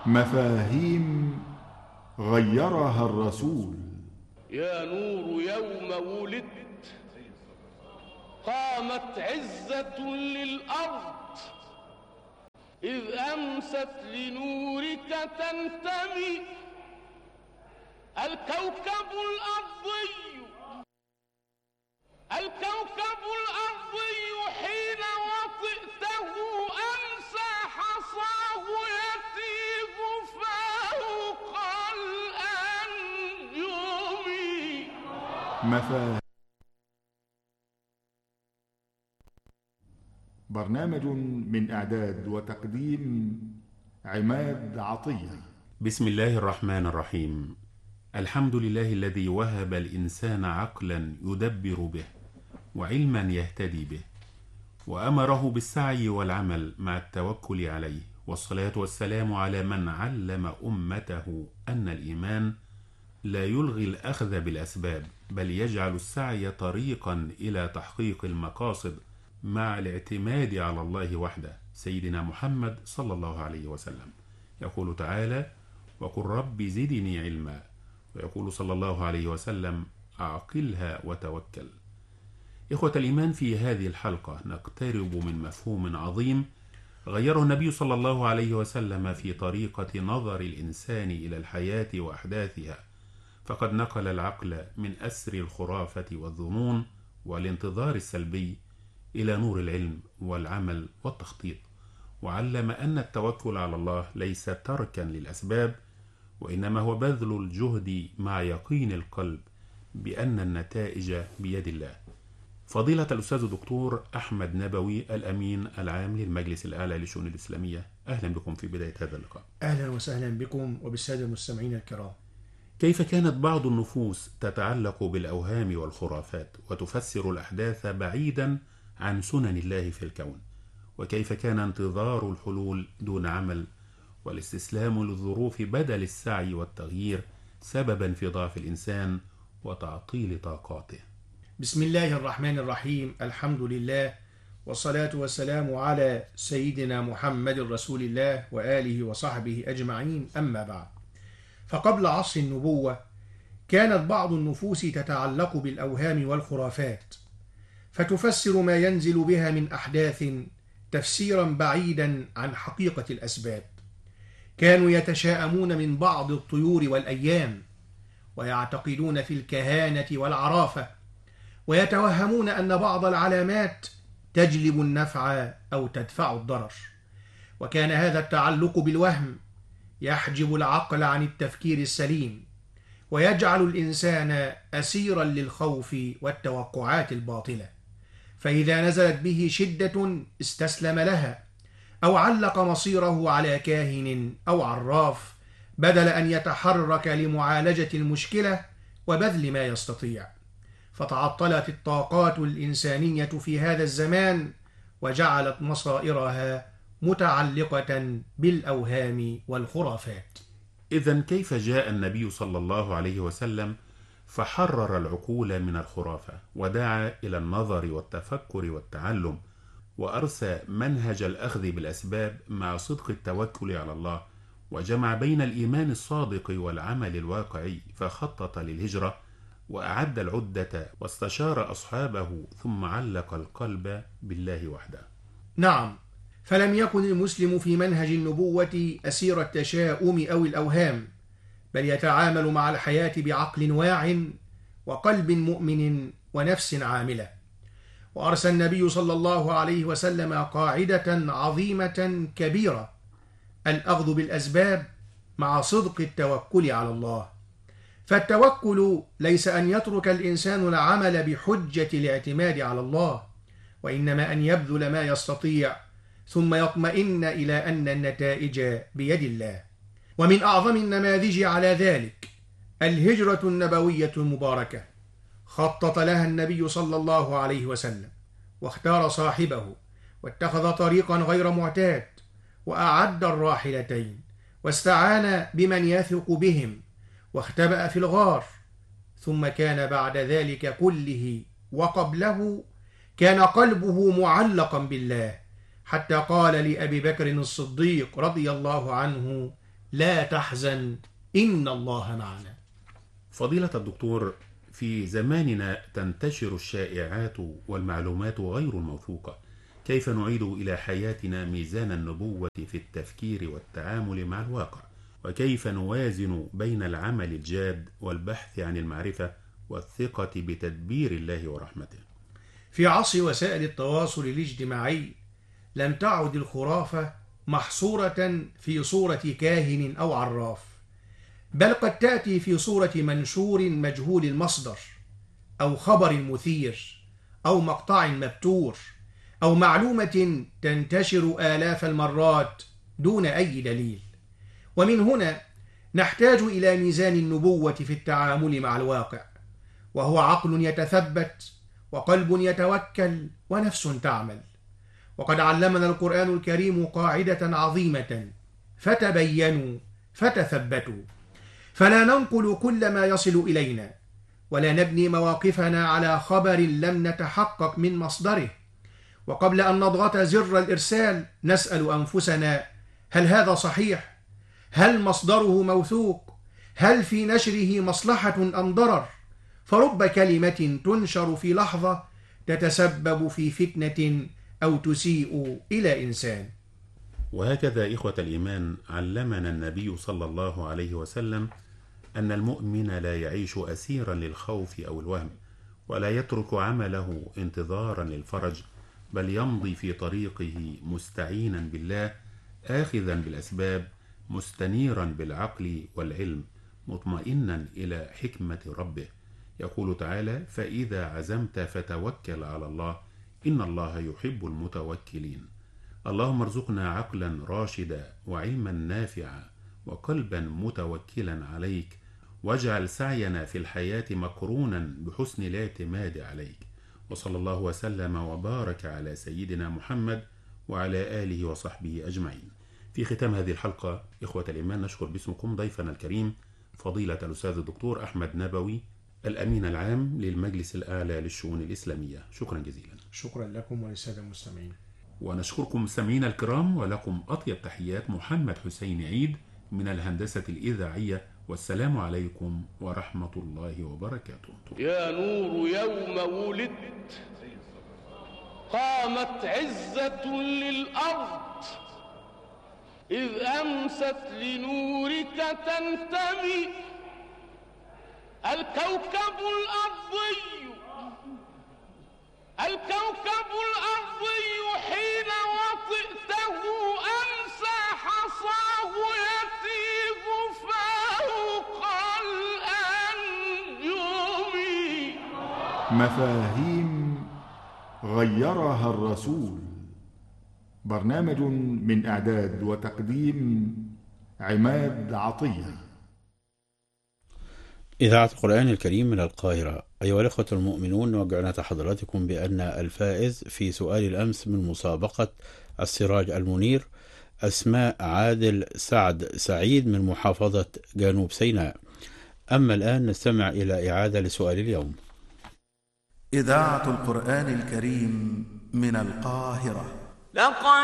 مفاهيم غيرها الرسول. يا نور يوم ولدت قامت عزة للأرض، إذ أمست لنورك تنتمي الكوكب الأرضي حين وطئته أمسى حصاه يتيب فوق الأنجم. برنامج من إعداد وتقديم عماد عطية. بسم الله الرحمن الرحيم. الحمد لله الذي وهب الإنسان عقلا يدبر به وعلما يهتدي به، وأمره بالسعي والعمل مع التوكل عليه، والصلاة والسلام على من علم أمته أن الإيمان لا يلغي الأخذ بالأسباب، بل يجعل السعي طريقا إلى تحقيق المقاصد مع الاعتماد على الله وحده، سيدنا محمد صلى الله عليه وسلم. يقول تعالى: وقل رب زدني علما، ويقول صلى الله عليه وسلم: أعقلها وتوكل. إخوة الإيمان، في هذه الحلقة نقترب من مفهوم عظيم غيره النبي صلى الله عليه وسلم في طريقة نظر الإنسان إلى الحياة وأحداثها، فقد نقل العقل من أسر الخرافة والظنون والانتظار السلبي إلى نور العلم والعمل والتخطيط، وعلم أن التوكل على الله ليس تركا للأسباب، وإنما هو بذل الجهد مع يقين القلب بأن النتائج بيد الله. فضيلة الأستاذ الدكتور أحمد نبوي، الأمين العام للمجلس الأعلى للشؤون الإسلامية، أهلا بكم في بداية هذا اللقاء. أهلا وسهلا بكم وبالسادة المستمعين الكرام. كيف كانت بعض النفوس تتعلق بالأوهام والخرافات وتفسر الأحداث بعيدا عن سنن الله في الكون، وكيف كان انتظار الحلول دون عمل والاستسلام للظروف بدل السعي والتغيير سببا في ضعف الإنسان وتعطيل طاقاته. بسم الله الرحمن الرحيم، الحمد لله، والصلاة والسلام على سيدنا محمد رسول الله وآله وصحبه أجمعين، أما بعد. فقبل عصر النبوة كانت بعض النفوس تتعلق بالأوهام والخرافات، فتفسر ما ينزل بها من أحداث تفسيرا بعيدا عن حقيقة الأسباب. كانوا يتشاءمون من بعض الطيور والأيام، ويعتقدون في الكهانة والعرافة، ويتوهمون أن بعض العلامات تجلب النفع أو تدفع الضرر. وكان هذا التعلق بالوهم يحجب العقل عن التفكير السليم، ويجعل الإنسان أسيرا للخوف والتوقعات الباطلة، فإذا نزلت به شدة استسلم لها، أو علق مصيره على كاهن أو عراف بدل أن يتحرك لمعالجة المشكلة وبذل ما يستطيع. فتعطلت الطاقات الإنسانية في هذا الزمان، وجعلت مصائرها متعلقة بالأوهام والخرافات. إذن كيف جاء النبي صلى الله عليه وسلم فحرر العقول من الخرافة، ودعا إلى النظر والتفكر والتعلم، وأرسى منهج الأخذ بالأسباب مع صدق التوكل على الله، وجمع بين الإيمان الصادق والعمل الواقعي، فخطط للهجرة وأعد العدة واستشار أصحابه، ثم علق القلب بالله وحده. نعم، فلم يكن المسلم في منهج النبوة أسير التشاؤم أو الأوهام، بل يتعامل مع الحياة بعقل واع وقلب مؤمن ونفس عاملة. وأرسى النبي صلى الله عليه وسلم قاعدة عظيمة كبيرة: الأخذ بالأسباب مع صدق التوكل على الله. فالتوكل ليس أن يترك الإنسان العمل بحجة الاعتماد على الله، وإنما أن يبذل ما يستطيع ثم يطمئن إلى أن النتائج بيد الله. ومن أعظم النماذج على ذلك الهجرة النبوية المباركة، خطط لها النبي صلى الله عليه وسلم، واختار صاحبه، واتخذ طريقا غير معتاد، وأعد الراحلتين، واستعان بمن يثق بهم، واختبأ في الغار. ثم كان بعد ذلك كله وقبله كان قلبه معلقا بالله، حتى قال لأبي بكر الصديق رضي الله عنه: لا تحزن إن الله معنا. فضيلة الدكتور، في زماننا تنتشر الشائعات والمعلومات غير الموثوقة، كيف نعيد إلى حياتنا ميزان النبوة في التفكير والتعامل مع الواقع؟ وكيف نوازن بين العمل الجاد والبحث عن المعرفة والثقة بتدبير الله ورحمته؟ في عصر وسائل التواصل الاجتماعي لم تعد الخرافة محصورة في صورة كاهن أو عراف، بل قد تأتي في صورة منشور مجهول المصدر، أو خبر مثير، أو مقطع مبتور، أو معلومة تنتشر آلاف المرات دون أي دليل. ومن هنا نحتاج إلى ميزان النبوة في التعامل مع الواقع، وهو عقل يتثبت وقلب يتوكل ونفس تعمل. وقد علمنا القرآن الكريم قاعدة عظيمة: فتبينوا فتثبتوا. فلا ننقل كل ما يصل إلينا، ولا نبني مواقفنا على خبر لم نتحقق من مصدره. وقبل أن نضغط زر الإرسال نسأل أنفسنا: هل هذا صحيح؟ هل مصدره موثوق؟ هل في نشره مصلحة أم ضرر؟ فرب كلمة تنشر في لحظة تتسبب في فتنة أو تسيء إلى إنسان. وهكذا إخوة الإيمان علمنا النبي صلى الله عليه وسلم أن المؤمن لا يعيش أسيرا للخوف أو الوهم، ولا يترك عمله انتظارا للفرج، بل يمضي في طريقه مستعينا بالله، آخذا بالأسباب، مستنيرا بالعقل والعلم، مطمئنا إلى حكمة ربه. يقول تعالى: فإذا عزمت فتوكل على الله إن الله يحب المتوكلين. اللهم ارزقنا عقلا راشدا وعلما نافعا وقلبا متوكلا عليك، واجعل سعينا في الحياة مقرونا بحسن الاعتماد عليك. وصلى الله وسلم وبارك على سيدنا محمد وعلى آله وصحبه أجمعين. في ختام هذه الحلقة إخوة الإيمان نشكر باسمكم ضيفنا الكريم فضيلة الأستاذ الدكتور أحمد نبوي، الأمين العام للمجلس الأعلى للشؤون الإسلامية. شكرا جزيلا. شكرا لكم وللسادة المستمعين. ونشكركم مستمعينا الكرام، ولكم أطيب تحيات محمد حسين عيد من الهندسة الإذاعية، والسلام عليكم ورحمة الله وبركاته. يا نور يوم ولدت قامت عزة للأرض، إذ أمست لنورك تنتمي الكوكب الأرضي حين وطئته أمسى حصاه يتيب فوق الأنجم. مفاهيم غيرها الرسول. برنامج من إعداد وتقديم عماد عطية. إذاعة القرآن الكريم من القاهرة. أيها الأخوة المؤمنون، نوجه حضراتكم بأن الفائز في سؤال الأمس من مسابقة السراج المنير أسماء عادل سعد سعيد من محافظة جنوب سيناء. أما الآن نستمع إلى إعادة لسؤال اليوم. إذاعة القرآن الكريم من القاهرة. لقد